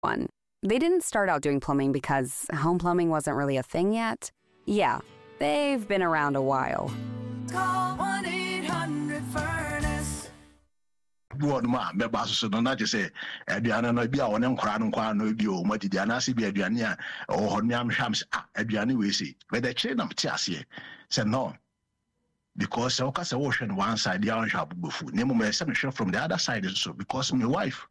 One. They didn't start out doing plumbing because home plumbing wasn't really a thing yet. Yeah, they've been around a while. Call 1-800-FURNACE. One man, me basu so no na je say aduane no bia won nkora no kwa no bi o madi dia na se bi aduane a o ho nyam hwam aduane we say but the chain am ti ase say no because o ka say wo hwe one side ya hwa bubufu ne mo me say me hwe from the other side so because my wife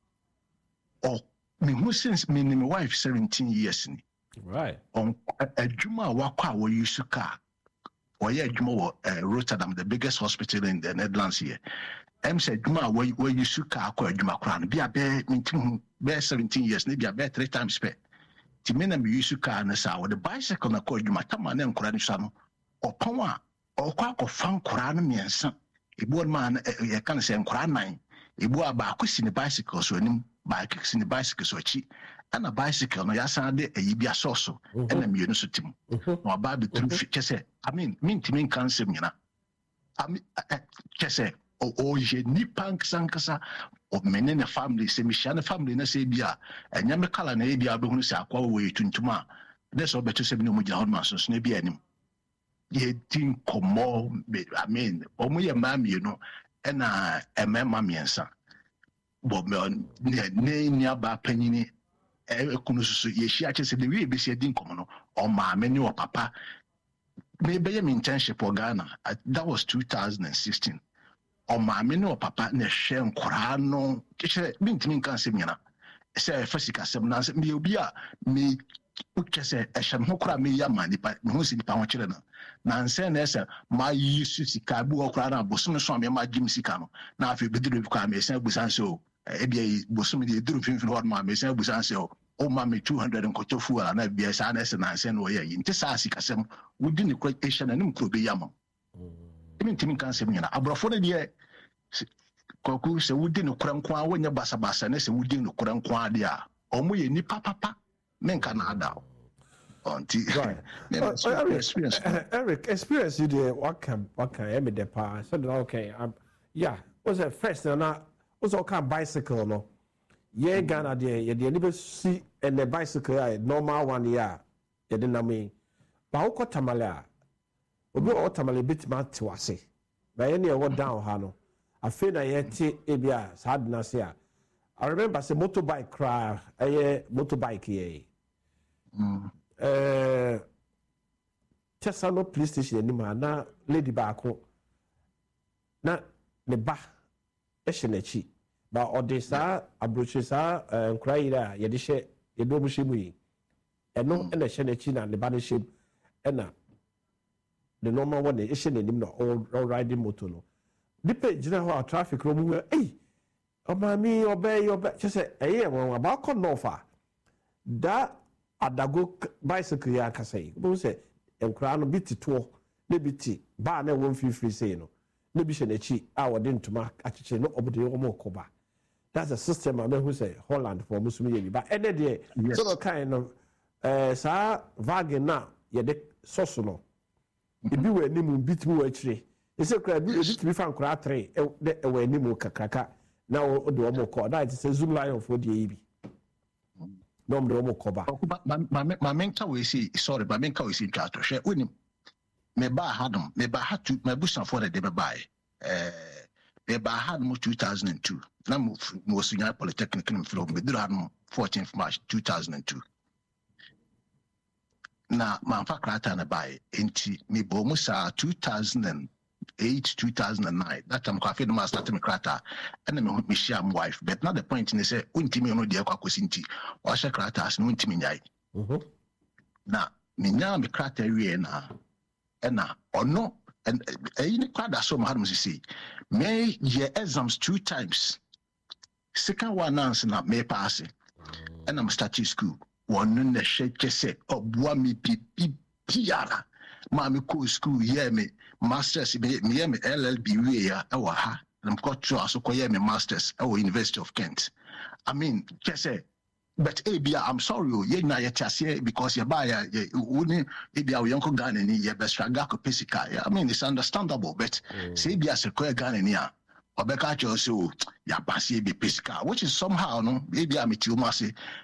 me who since me my wife 17 years ni right on adwuma wa kwa wo use car or yeah adwuma wo Rotterdam, the biggest hospital in the Netherlands here. Said Juma where you suka akwa adwuma kra no bia be mintim be 17 years na bia be 3 times pe ti me na me use car na sa with the bicycle na kwa adwuma tama na nkora ni sa no opon a okwa akofan nkora no miensa ebu ma na ye kan se nkora nan ebu aba akosi ni bicycle so anim bike si ni bicycle so chi ana bicycle no ya san de ayi bia soso na me no so tim no aba be tru kese I mean mintim kan sem nyina kese o je ni punk sankasa o menene family se mi shane family na se bia enya me kala na e bia be hunu se akwa we tuntuma de so beto se bi no mo gina hodman so na bia anim ye tin komo I mean o mo ye mamie no na emema miensa bo me ne aba panyini kunu so ye hia che se de we be se din komo no o ma me ni o papa me be ye me internship for Ghana that was 2016 o ma me no papa na hwe nkora no kire bintimi kan se miana se fasika sem na se me obi a me ukese ehye ho kora me ya ma nipa me ho si nipa ho kire na nse na ese ma yisu sika bu okora na bosom so me ma gim sika no na afi beduru kwa me se busan so e bia bosom de duru finfin ho ma me se busan so o ma me 200 nkoto fuala na bia sa na ese na nse no ye nti sa sika sem wudi ni question na nim kro be ya ma mintim kan se miana abrofo na de koku se wudi no korankwa wonya basa na se wudi no korankwa de a omo ye nipa papa menka na ada onti right Eric experience you there what can me the pa said okay yeah was at first na was all kind bicycle no ye Ghana there ye de ni see and the bicycle normal one yeah ye de na me ba ko tamale obi otamale bitima te wase ba ye ne e wo down ha no afi na ye te ebia sad na se a I remember say motorbike cry motorbike ye Chesano police station anima na lady baako na ne ba ehye nachi ba odisa abroche sa nkrai ye de hye ye do hye mu yi eno na hye nachi na ne ba ne hye na the normal one is in him all riding motor no dipe gina ho traffic ro mu o ma mi obey just say won about come no far that adago bicycle ya kasai bo say enkura no biti to na biti ba na won free say no na bi she na chi a wode ntuma achiche no obode o mo koba that's a system I who say Holland for musumi ye ba ene de so kind of sa wagon na ye de soso no ebi we animu bitimi we akire ese kra bi bitimi fa nkra 3 e we animu kakaka na o de omo ko that is Zoom lion for the ebi no mde omo ko ba ma menka we see sorry ba menka we see twato hwe onim me ba hadom me ba hatu me busan for the be buy me ba hadom 2002 na mo sunya polytechnic in from me did hadom 14th March 2002 na manfa krata na buy enti me bo musa 2008 2009 that time kwafe no start me krata and me share my wife but not the point ni say untimi no de kwakosi nti wa share krata as no untimi nyai na me nya me krata wie na ono and any kwada so ma hadum say me ye exams 2 times second one answer na me pass and I'm starting school one na sheke say obua me piara ma me go school here me masters me LLB we ya e wa ha I'm got to also call me masters at University of Kent. I mean just say but ebia I'm sorry ye na ye tiase because ye buy ye woni ebia we yanko Ghana ni ye best raga ko pesika. I mean it's understandable but say ebia se ko Ghana ni a obeka cho so ya pass ye be pesika which is somehow no ebia me ti o ma say